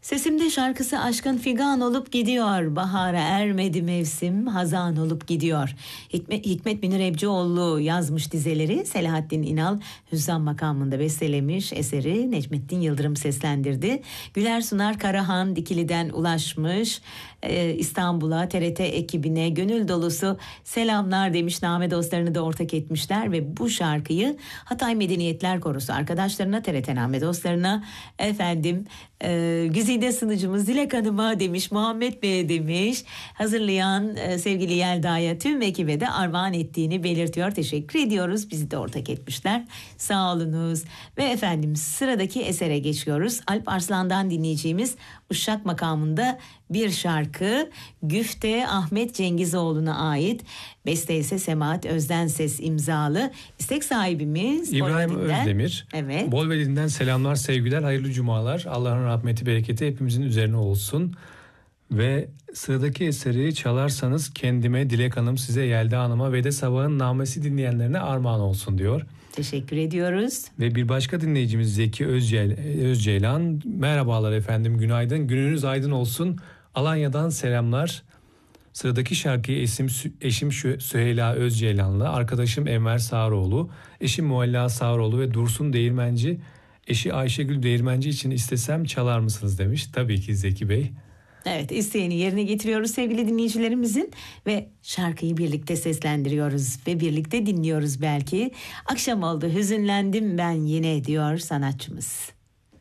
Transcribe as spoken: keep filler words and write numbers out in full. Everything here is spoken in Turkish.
Sesimde şarkısı aşkın figan olup gidiyor. Bahara ermedi mevsim, hazan olup gidiyor. Hikmet, Hikmet Münir Ebcioğlu yazmış dizeleri. Selahattin İnal Hüzzam makamında bestelemiş. Eseri Necmettin Yıldırım seslendirdi. Güler Sunar Karahan Dikili'den ulaşmış. Ee, İstanbul'a, T R T ekibine gönül dolusu selamlar demiş. Name dostlarını da ortak etmişler ve bu şarkıyı Hatay Medeniyetler Korosu arkadaşlarına, T R T Name dostlarına, efendim e, güzide sunucumuz Dilek Hanım'a demiş, Muhammed Bey'e demiş, hazırlayan e, sevgili Yelda'ya, tüm ekibe de armağan ettiğini belirtiyor. Teşekkür ediyoruz. Bizi de ortak etmişler. Sağ olunuz. Ve efendim sıradaki esere geçiyoruz. Alp Arslan'dan dinleyeceğimiz Uşak makamında bir şarkı. Güfte Ahmet Cengizoğlu'na ait. Beste ise Semahat Özdenses imzalı. İstek sahibimiz İbrahim Bolvedin'den. Özdemir. Evet. Bolvedin'den selamlar, sevgiler, hayırlı cumalar. Allah'ın rahmeti, bereketi hepimizin üzerine olsun. Ve sıradaki eseri çalarsanız kendime, Dilek Hanım, size, Yelda Hanım'a ve de Sabahın Namesi dinleyenlerine armağan olsun diyor. Teşekkür ediyoruz. Ve bir başka dinleyicimiz Zeki Özceylan, Özceylan. Merhabalar efendim, günaydın. Gününüz aydın olsun. Alanya'dan selamlar. Sıradaki şarkıyı eşim, eşim Süheyla Özceylan'la, arkadaşım Enver Sağroğlu, eşim Mualla Sağroğlu ve Dursun Değirmenci, eşi Ayşegül Değirmenci için istesem çalar mısınız demiş. Tabii ki Zeki Bey. Evet, isteğini yerine getiriyoruz sevgili dinleyicilerimizin ve şarkıyı birlikte seslendiriyoruz ve birlikte dinliyoruz belki. Akşam oldu, hüzünlendim ben yine diyor sanatçımız.